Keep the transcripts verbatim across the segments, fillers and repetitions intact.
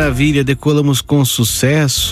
maravilha, decolamos com sucesso.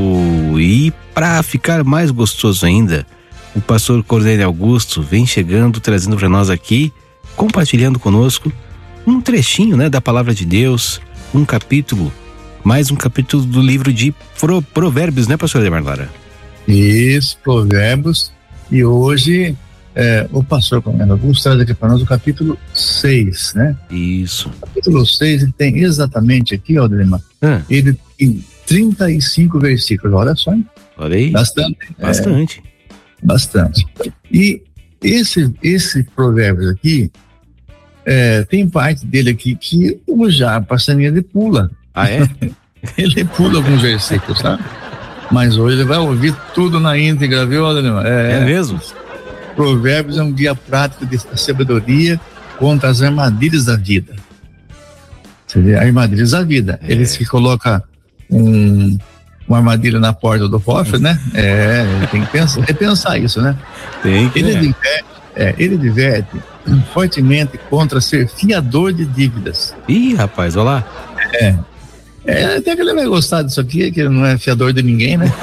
E para ficar mais gostoso ainda, o pastor Cornélio Augusto vem chegando, trazendo para nós aqui, compartilhando conosco um trechinho, né, da palavra de Deus, um capítulo, mais um capítulo do livro de Pro, Provérbios, né, pastor Ademar Lara? Isso, Provérbios. E hoje é, o pastor Cornélio Augusto traz aqui para nós o capítulo seis, né? Isso. O capítulo seis, ele tem exatamente aqui, ó, Ademar, ah. ele tem trinta e cinco versículos, olha só, hein? Olha aí. Bastante. Bastante. É, bastante. E esse, esse Provérbios aqui, é, tem parte dele aqui que o já passarinho ele pula. Ah, é? Ele pula alguns versículos, tá? Mas hoje ele vai ouvir tudo na íntegra, viu, Ademar? É, é mesmo? Provérbios é um guia prático de sabedoria contra as armadilhas da vida. Você vê, armadilhas da vida. É. Ele se coloca um, uma armadilha na porta do cofre, né? É, ele tem que pensar, repensar isso, né? Tem que ele, diverte, é, ele diverte fortemente contra ser fiador de dívidas. Ih, rapaz, olha lá. É. É, até que ele vai gostar disso aqui, que ele não é fiador de ninguém, né?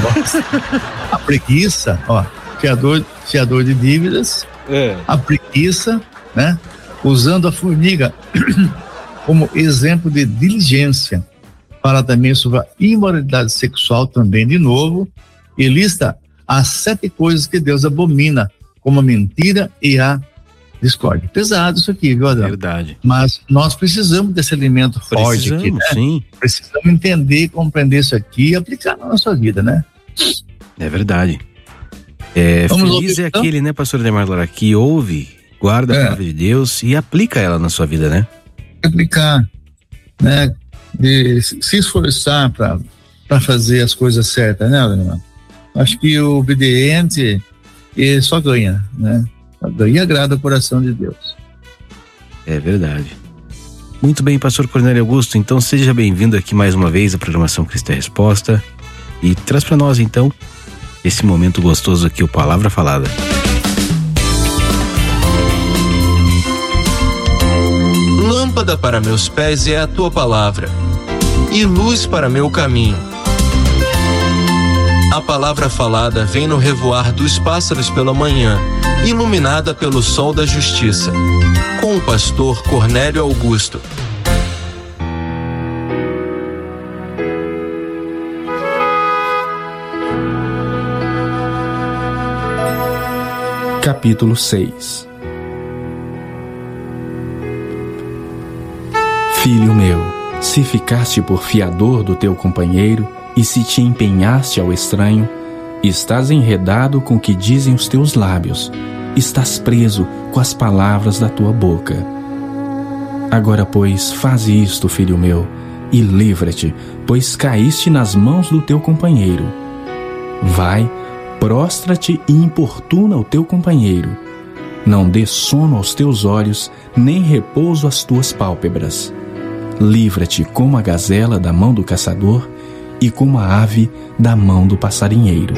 A preguiça, ó, fiador, fiador de dívidas, é. A preguiça, né? Usando a formiga como exemplo de diligência. Fala também sobre a imoralidade sexual também, de novo, e lista as sete coisas que Deus abomina, como a mentira e a discórdia. Pesado isso aqui, viu, Adão? Verdade. Mas nós precisamos desse alimento forte aqui, né? Sim. Precisamos entender, compreender isso aqui e aplicar na nossa vida, né? É verdade. É, feliz ouvir, é então? Aquele, né, pastor Ademar Lara, que ouve, guarda é. a palavra de Deus e aplica ela na sua vida, né? Aplicar, né? De se esforçar para para fazer as coisas certas, né, Ademar? Acho que o obediente, ele só ganha, né? E agrada o coração de Deus. É verdade. Muito bem, pastor Cornélio Augusto, então seja bem-vindo aqui mais uma vez à programação Cristo é Resposta e traz para nós então esse momento gostoso aqui, o Palavra Falada. Lâmpada para meus pés é a tua palavra e luz para meu caminho. A palavra falada vem no revoar dos pássaros pela manhã, iluminada pelo sol da justiça. Com o pastor Cornélio Augusto. Capítulo seis. Filho meu, se ficaste por fiador do teu companheiro, e se te empenhaste ao estranho, estás enredado com o que dizem os teus lábios, estás preso com as palavras da tua boca. Agora, pois, faze isto, filho meu, e livra-te, pois caíste nas mãos do teu companheiro. Vai, prostra-te e importuna o teu companheiro. Não dê sono aos teus olhos, nem repouso às tuas pálpebras. Livra-te como a gazela da mão do caçador, e como a ave da mão do passarinheiro.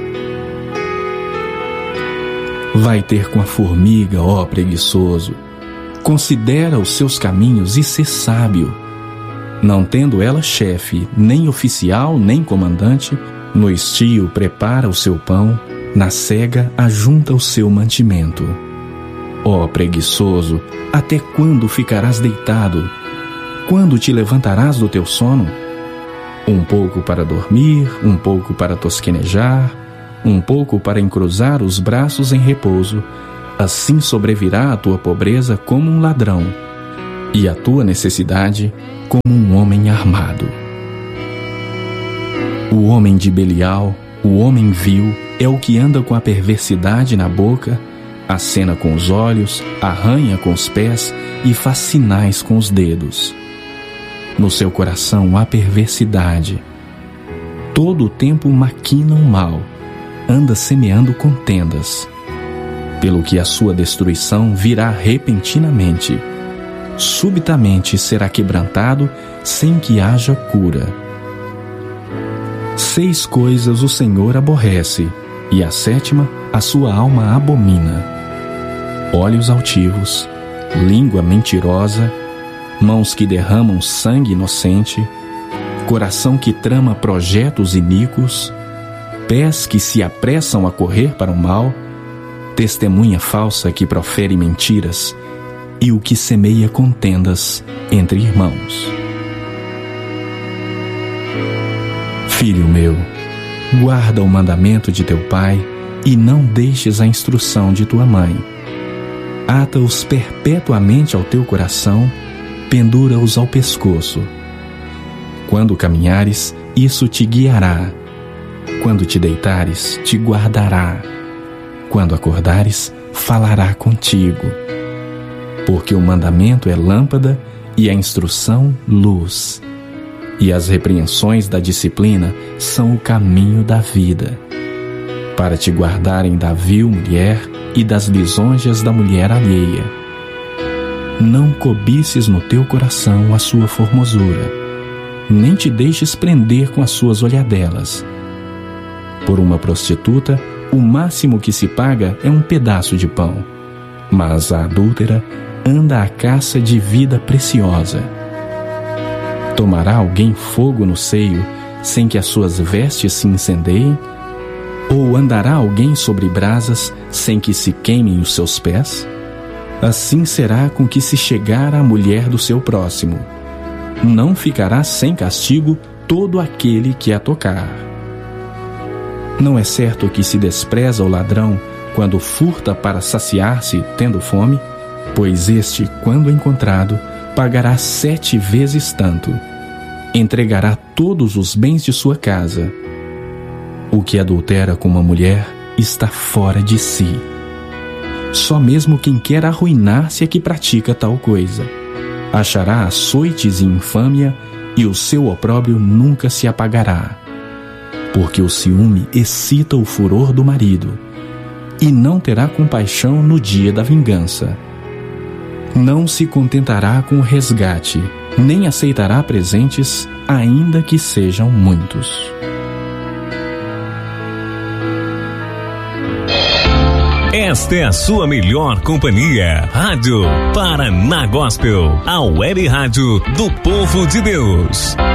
Vai ter com a formiga, ó preguiçoso. Considera os seus caminhos e sê sábio. Não tendo ela chefe, nem oficial, nem comandante, no estio prepara o seu pão, na cega ajunta o seu mantimento. Ó preguiçoso, até quando ficarás deitado? Quando te levantarás do teu sono? Um pouco para dormir, um pouco para tosquenejar, um pouco para encruzar os braços em repouso, assim sobrevirá a tua pobreza como um ladrão, e a tua necessidade como um homem armado. O homem de Belial, o homem vil, é o que anda com a perversidade na boca, acena com os olhos, arranha com os pés e faz sinais com os dedos. No seu coração há perversidade. Todo o tempo maquina o mal, anda semeando contendas. Pelo que a sua destruição virá repentinamente. Subitamente será quebrantado sem que haja cura. Seis coisas o Senhor aborrece, e a sétima a sua alma abomina: olhos altivos, língua mentirosa, mãos que derramam sangue inocente, coração que trama projetos iníquos, pés que se apressam a correr para o mal, testemunha falsa que profere mentiras e o que semeia contendas entre irmãos. Filho meu, guarda o mandamento de teu pai e não deixes a instrução de tua mãe. Ata-os perpetuamente ao teu coração, pendura-os ao pescoço. Quando caminhares, isso te guiará. Quando te deitares, te guardará. Quando acordares, falará contigo. Porque o mandamento é lâmpada e a instrução luz. E as repreensões da disciplina são o caminho da vida, para te guardarem da vil mulher e das lisonjas da mulher alheia. Não cobices no teu coração a sua formosura, nem te deixes prender com as suas olhadelas. Por uma prostituta, o máximo que se paga é um pedaço de pão, mas a adúltera anda à caça de vida preciosa. Tomará alguém fogo no seio sem que as suas vestes se incendeiem? Ou andará alguém sobre brasas sem que se queimem os seus pés? Assim será com que se chegar à mulher do seu próximo. Não ficará sem castigo todo aquele que a tocar. Não é certo que se despreza o ladrão quando furta para saciar-se tendo fome? Pois este, quando encontrado, pagará sete vezes tanto. Entregará todos os bens de sua casa. O que adultera com uma mulher está fora de si. Só mesmo quem quer arruinar-se é que pratica tal coisa. Achará açoites e infâmia, e o seu opróbrio nunca se apagará. Porque o ciúme excita o furor do marido, e não terá compaixão no dia da vingança. Não se contentará com o resgate, nem aceitará presentes, ainda que sejam muitos. Esta é a sua melhor companhia. Rádio Paraná Gospel, a web rádio do povo de Deus.